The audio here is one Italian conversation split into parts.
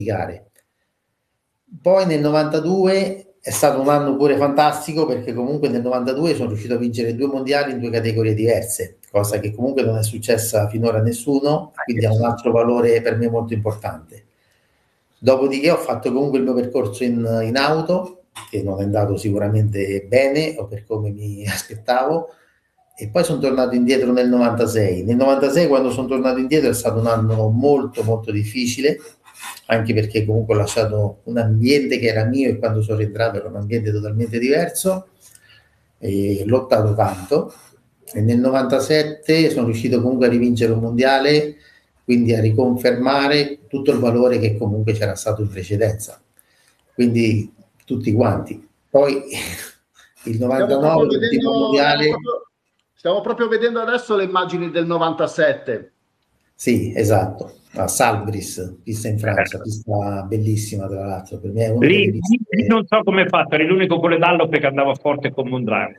gare. Poi nel 92 è stato un anno pure fantastico, perché comunque nel 92 sono riuscito a vincere 2 mondiali in 2 categorie diverse, cosa che comunque non è successa finora a nessuno, quindi ha un altro valore per me molto importante. Dopodiché ho fatto comunque il mio percorso in auto, che non è andato sicuramente bene o per come mi aspettavo, e poi sono tornato indietro nel 96. Nel 96, quando sono tornato indietro, è stato un anno molto molto difficile, anche perché comunque ho lasciato un ambiente che era mio, e quando sono rientrato era un ambiente totalmente diverso, e lottato tanto, e nel 97 sono riuscito comunque a rivincere un mondiale, quindi a riconfermare tutto il valore che comunque c'era stato in precedenza, quindi tutti quanti. Poi il 99, l'ultimo mondiale. Stiamo proprio vedendo adesso le immagini del 97. Sì, esatto, a Salbris, pista in Francia, pista bellissima tra l'altro, per me è una delle Lì piste. non so come è fatto, eri l'unico con le Dunlop che andava forte come un drago.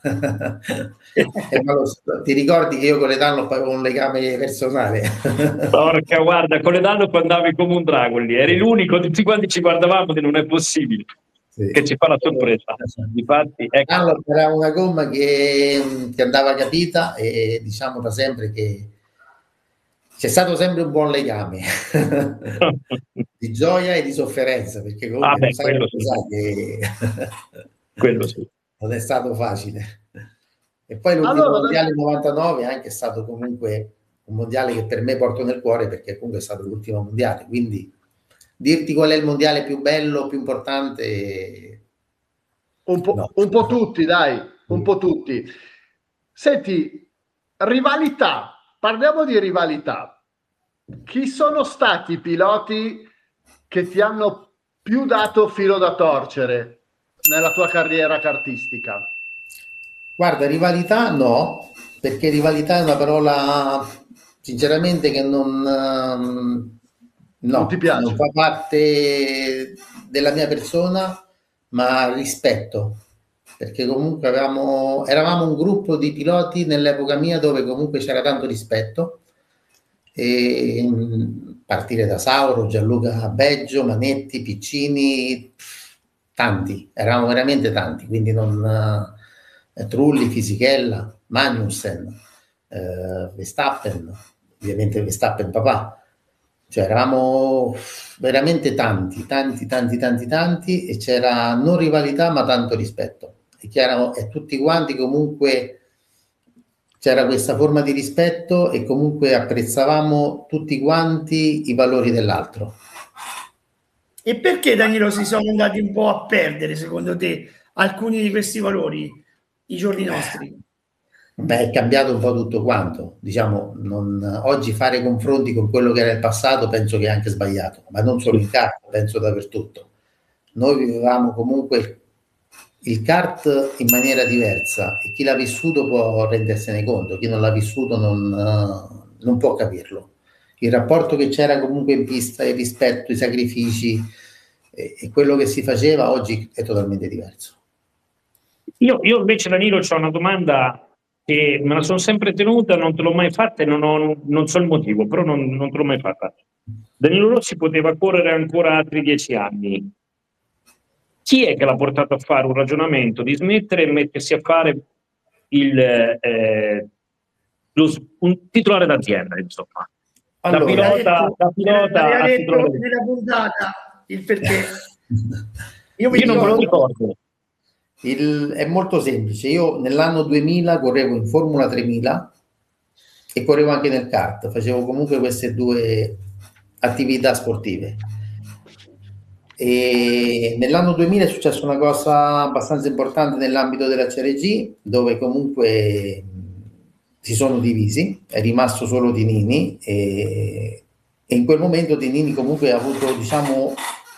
Ti ricordi che io con le Dunlop avevo un legame personale? Porca, guarda, con le Dunlop andavi come un drago lì, eri l'unico, tutti quanti ci guardavamo e non è possibile. Sì. Che ci fa la sorpresa. Difatti, ecco. Allora, era una gomma che andava capita, e diciamo da sempre che c'è stato sempre un buon legame di gioia e di sofferenza, perché comunque quello sì. Che quello sì. Non è stato facile. E poi l'ultimo mondiale 99 anche è stato comunque un mondiale che per me porto nel cuore, perché comunque è stato l'ultimo mondiale, quindi dirti qual è il mondiale più bello, più importante, un po' tutti, dai, un po' tutti. Senti, rivalità, parliamo di rivalità. Chi sono stati i piloti che ti hanno più dato filo da torcere nella tua carriera kartistica? Guarda, rivalità no, perché rivalità è una parola sinceramente che non ti piace. Non fa parte della mia persona, ma rispetto, perché comunque eravamo un gruppo di piloti nell'epoca mia dove comunque c'era tanto rispetto, e partire da Sauro, Gianluca Beggio, Manetti, Piccini, tanti, eravamo veramente tanti, quindi Trulli, Fisichella, Magnussen, Verstappen, ovviamente Verstappen papà, cioè eravamo veramente tanti, e c'era non rivalità ma tanto rispetto, e tutti quanti comunque c'era questa forma di rispetto, e comunque apprezzavamo tutti quanti i valori dell'altro. E perché, Danilo, si sono andati un po' a perdere, secondo te, alcuni di questi valori, i giorni nostri? Beh, è cambiato un po' tutto quanto, diciamo, oggi fare confronti con quello che era il passato penso che è anche sbagliato, ma non solo in kart, penso dappertutto. Noi vivevamo comunque il kart in maniera diversa, e chi l'ha vissuto può rendersene conto, chi non l'ha vissuto non può capirlo. Il rapporto che c'era comunque in pista, il rispetto, i sacrifici, e quello che si faceva oggi è totalmente diverso. Io invece, Danilo, ho una domanda che me la sono sempre tenuta, non te l'ho mai fatta e non so il motivo, però non te l'ho mai fatta. Danilo Rossi poteva correre ancora altri 10 anni. Chi è che l'ha portato a fare un ragionamento di smettere e mettersi a fare un titolare d'azienda, insomma? Allora, da pilota a titolare nella puntata il perché. Io non me lo ricordo. È molto semplice. Io nell'anno 2000 correvo in Formula 3000 e correvo anche nel kart, facevo comunque queste due attività sportive, e nell'anno 2000 è successa una cosa abbastanza importante nell'ambito della CRG, dove comunque si sono divisi, è rimasto solo Tinini, e in quel momento Tinini comunque ha avuto, diciamo,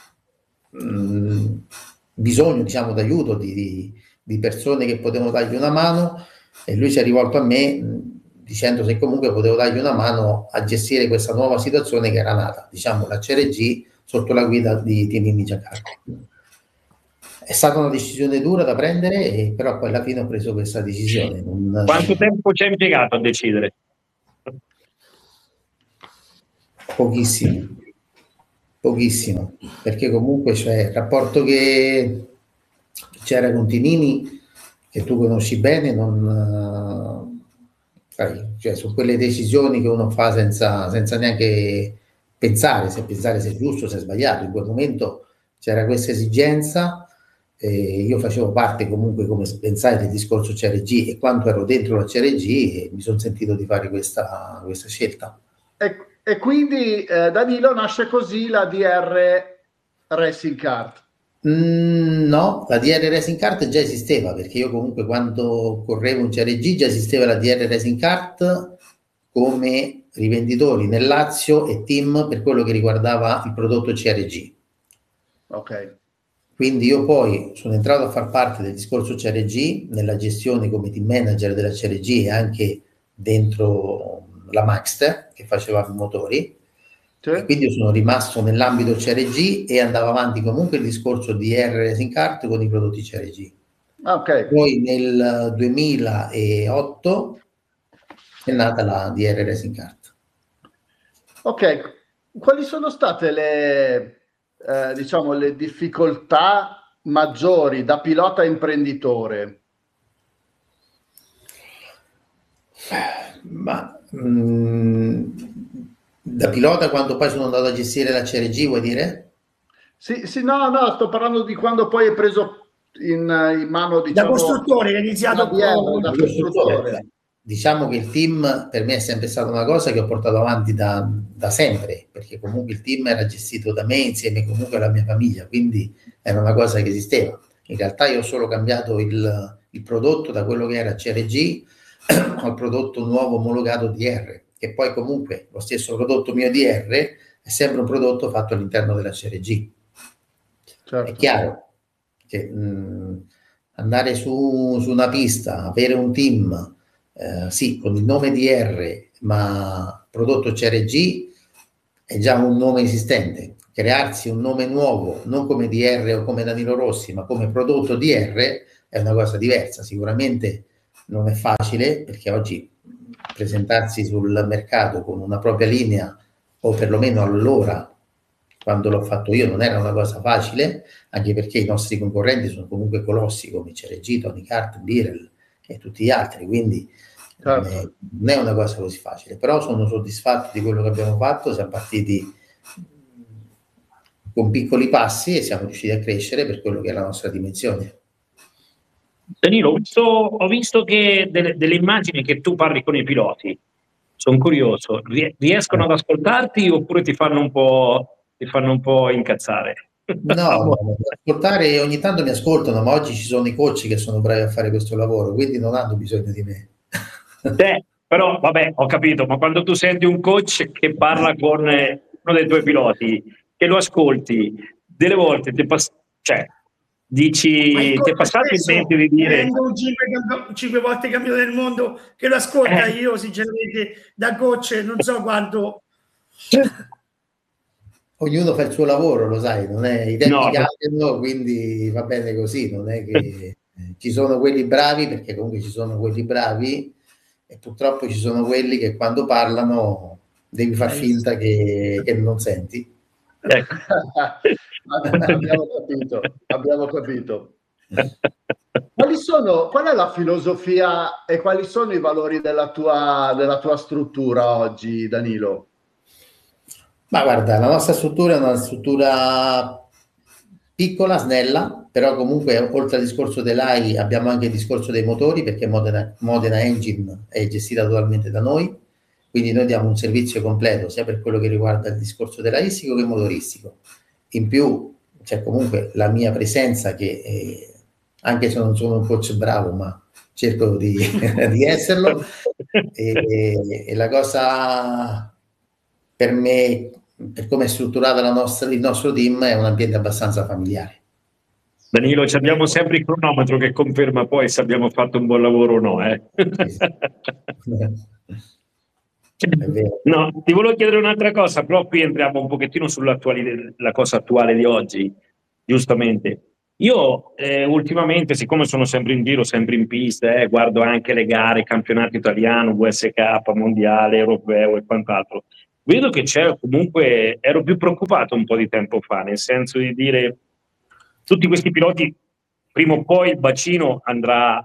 bisogno, diciamo, d'aiuto di persone che potevano dargli una mano, e lui si è rivolto a me dicendo se comunque potevo dargli una mano a gestire questa nuova situazione che era nata, diciamo, la CRG sotto la guida di Tinini Giancarlo. È stata una decisione dura da prendere, però poi alla fine ho preso questa decisione. Quanto tempo ci hai impiegato a decidere? Pochissimo. Pochissimo, perché comunque c'è il rapporto che c'era con Tinini, che tu conosci bene, non, cioè, su quelle decisioni che uno fa senza neanche pensare se è giusto o se è sbagliato. In quel momento c'era questa esigenza, io facevo parte comunque, come pensai, del discorso CRG, e quando ero dentro la CRG mi sono sentito di fare questa scelta. E quindi Danilo, nasce così la DR Racing Kart. No, la DR Racing Kart già esisteva, perché io comunque quando correvo in CRG già esisteva la DR Racing Kart come rivenditori nel Lazio e team per quello che riguardava il prodotto CRG. Ok. Quindi io poi sono entrato a far parte del discorso CRG nella gestione come team manager della CRG e anche dentro la Maxter che faceva i motori. Sì. E quindi io sono rimasto nell'ambito CRG e andavo avanti comunque il discorso di R Racing Kart con i prodotti CRG. Okay. Poi nel 2008 è nata la DR Racing Kart. Ok, quali sono state diciamo, le difficoltà maggiori da pilota imprenditore? Ma da pilota, quando poi sono andato a gestire la CRG, vuoi dire? Sì, no, sto parlando di quando poi hai preso in mano, diciamo, da costruttore, hai iniziato da costruttore. Diciamo che il team per me è sempre stata una cosa che ho portato avanti da sempre, perché comunque il team era gestito da me insieme comunque alla mia famiglia, quindi era una cosa che esisteva. In realtà io ho solo cambiato il prodotto da quello che era CRG al prodotto nuovo omologato DR, che poi comunque lo stesso prodotto mio DR è sempre un prodotto fatto all'interno della CRG. Certo. È chiaro che andare su una pista, avere un team, sì, con il nome DR, ma prodotto CRG è già un nome esistente. Crearsi un nome nuovo, non come DR o come Danilo Rossi, ma come prodotto DR è una cosa diversa. Sicuramente non è facile, perché oggi presentarsi sul mercato con una propria linea, o perlomeno allora, quando l'ho fatto io, non era una cosa facile, anche perché i nostri concorrenti sono comunque colossi come CRG, Tony Kart, Birel e tutti gli altri, quindi certo. non è una cosa così facile, però sono soddisfatto di quello che abbiamo fatto. Siamo partiti con piccoli passi e siamo riusciti a crescere per quello che è la nostra dimensione. Danilo, ho visto che delle immagini che tu parli con i piloti, sono curioso, riescono ad ascoltarti oppure ti fanno un po' incazzare? No, ascoltare, ogni tanto mi ascoltano, ma oggi ci sono i coach che sono bravi a fare questo lavoro, quindi non hanno bisogno di me. Però vabbè, ho capito, ma quando tu senti un coach che parla con uno dei tuoi piloti, che lo ascolti, delle volte cioè, dici, ti è passato in mente di dire... un 5 volte campione del mondo che lo ascolta, io sinceramente da coach non so quanto... Ognuno fa il suo lavoro, lo sai, non è, i tempi cambiano, quindi va bene così, non è che ci sono quelli bravi, perché comunque ci sono quelli bravi, e purtroppo ci sono quelli che quando parlano devi far finta che non senti. Ecco. Abbiamo capito. Qual è la filosofia e quali sono i valori della tua struttura oggi, Danilo? Ma guarda, la nostra struttura è una struttura piccola, snella, però comunque oltre al discorso dell'AI abbiamo anche il discorso dei motori, perché Modena Engine è gestita totalmente da noi, quindi noi diamo un servizio completo sia per quello che riguarda il discorso dell'aistico che motoristico. In più c'è comunque la mia presenza che, anche se non sono un coach bravo, ma cerco di esserlo, e la cosa per me, per come è strutturata il nostro team, è un ambiente abbastanza familiare. Danilo, abbiamo sempre il cronometro che conferma poi se abbiamo fatto un buon lavoro o no. No, ti volevo chiedere un'altra cosa, però qui entriamo un pochettino sulla cosa attuale di oggi, giustamente. Io ultimamente, siccome sono sempre in giro, sempre in pista, guardo anche le gare, campionato italiano, VSK, mondiale, europeo e quant'altro, vedo che c'è comunque, ero più preoccupato un po' di tempo fa, nel senso di dire tutti questi piloti prima o poi il bacino andrà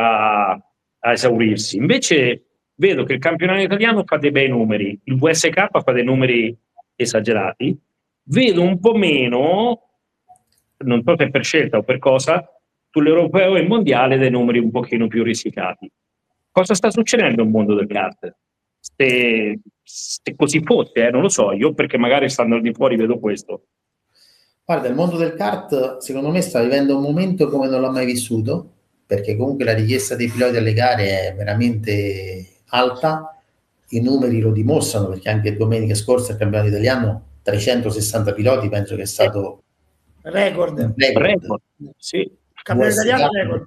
a esaurirsi. Invece vedo che il campionato italiano fa dei bei numeri, il VSK fa dei numeri esagerati, vedo un po' meno, non so se per scelta o per cosa, sull'europeo e il mondiale dei numeri un pochino più risicati. Cosa sta succedendo nel mondo del kart? Se così fosse, non lo so, io perché magari stando al di fuori vedo questo. Guarda, il mondo del kart secondo me sta vivendo un momento come non l'ha mai vissuto, perché comunque la richiesta dei piloti alle gare è veramente alta, i numeri lo dimostrano, perché anche domenica scorsa il campionato italiano 360 piloti, penso che è stato record. Sì. Campionato italiano record.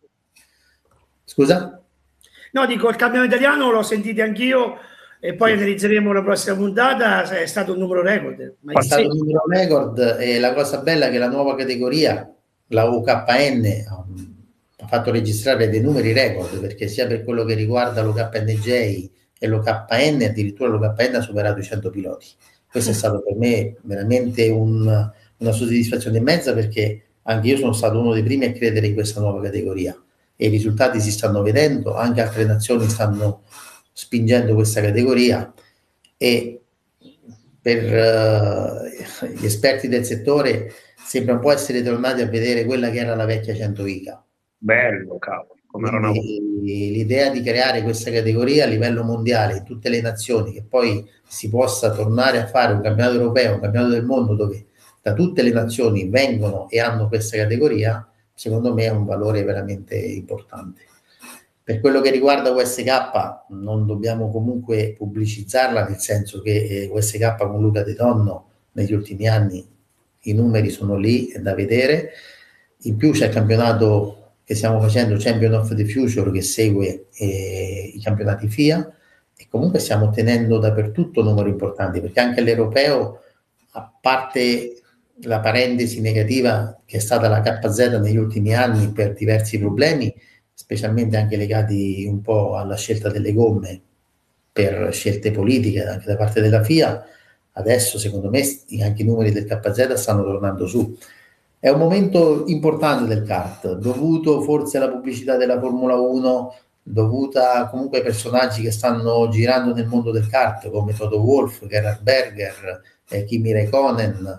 Scusa? No, dico, il campionato italiano l'ho sentito anch'io e poi analizzeremo la prossima puntata, è stato un numero record. È stato un numero record e la cosa bella è che la nuova categoria, la OKN, ha fatto registrare dei numeri record, perché sia per quello che riguarda l'OKNJ e l'OKN, addirittura l'OKN ha superato i 100 piloti. Questo è stato per me veramente una soddisfazione immensa, perché anche io sono stato uno dei primi a credere in questa nuova categoria e i risultati si stanno vedendo, anche altre nazioni stanno spingendo questa categoria e per gli esperti del settore sembra un po' essere tornati a vedere quella che era la vecchia 100 ICA. Bello, cavolo. L'idea di creare questa categoria a livello mondiale in tutte le nazioni, che poi si possa tornare a fare un campionato europeo, un campionato del mondo dove da tutte le nazioni vengono e hanno questa categoria, secondo me è un valore veramente importante. Per quello che riguarda USK non dobbiamo comunque pubblicizzarla, nel senso che USK con Luca De Donno negli ultimi anni i numeri sono lì, è da vedere. In più c'è il campionato che stiamo facendo, Champion of the Future, che segue i campionati FIA, e comunque stiamo ottenendo dappertutto numeri importanti, perché anche l'europeo, a parte la parentesi negativa che è stata la KZ negli ultimi anni per diversi problemi, specialmente anche legati un po' alla scelta delle gomme per scelte politiche anche da parte della FIA, adesso secondo me anche i numeri del KZ stanno tornando su. È un momento importante del kart, dovuto forse alla pubblicità della Formula 1, dovuta comunque ai personaggi che stanno girando nel mondo del kart, come Toto Wolff, Gerhard Berger, Kimi Räikkönen.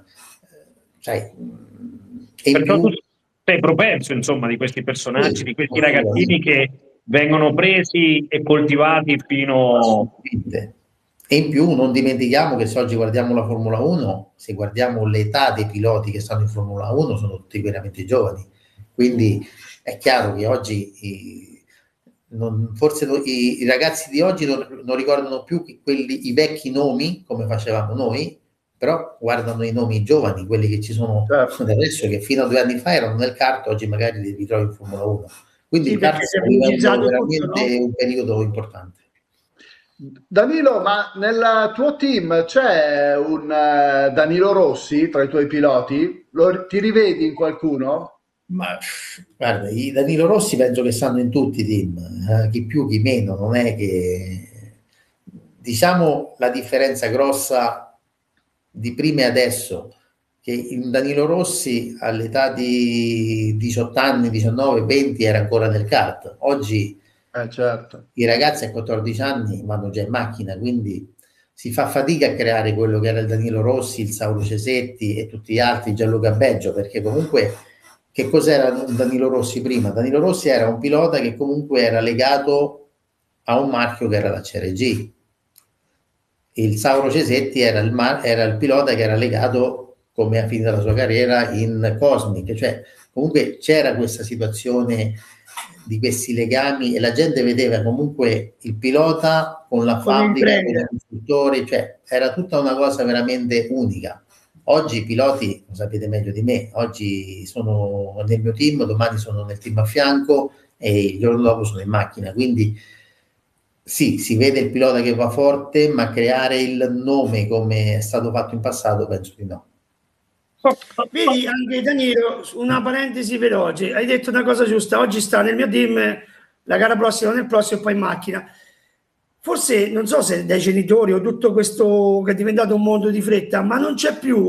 Perciò tu sei propenso, insomma, di questi personaggi, di questi ragazzini che vengono presi e coltivati fino... E in più non dimentichiamo che se oggi guardiamo la Formula 1, se guardiamo l'età dei piloti che stanno in Formula 1, sono tutti veramente giovani. Quindi è chiaro che oggi forse i ragazzi di oggi non ricordano più i vecchi nomi come facevamo noi, però guardano i nomi giovani, quelli che ci sono adesso, che fino a 2 anni fa erano nel kart, oggi magari li ritrovi in Formula 1. Quindi il kart sta vivendo veramente un periodo importante. Danilo, ma nel tuo team c'è un Danilo Rossi tra i tuoi piloti? Ti rivedi in qualcuno? Ma guarda, i Danilo Rossi penso che stanno in tutti i team, chi più chi meno, non è che, diciamo, la differenza grossa di prima e adesso, che il Danilo Rossi all'età di 18 anni, 19, 20 era ancora nel kart. Oggi certo. I ragazzi a 14 anni vanno già in macchina, quindi si fa fatica a creare quello che era il Danilo Rossi, il Sauro Cesetti e tutti gli altri, Gianluca Beggio, perché comunque che cos'era Danilo Rossi prima? Danilo Rossi era un pilota che comunque era legato a un marchio che era la CRG. Il Sauro Cesetti era il pilota che era legato, come a fine della sua carriera, in Cosmic, cioè comunque c'era questa situazione di questi legami e la gente vedeva comunque il pilota con la fabbrica, con i costruttori, cioè era tutta una cosa veramente unica. Oggi i piloti, lo sapete meglio di me, oggi sono nel mio team, domani sono nel team a fianco e il giorno dopo sono in macchina, quindi sì, si vede il pilota che va forte, ma creare il nome come è stato fatto in passato penso di no. Vedi, anche Danilo, una parentesi veloce, hai detto una cosa giusta, oggi sta nel mio team, la gara prossima nel prossimo e poi in macchina. forse non so se dai genitori o tutto questo che è diventato un mondo di fretta, ma non c'è più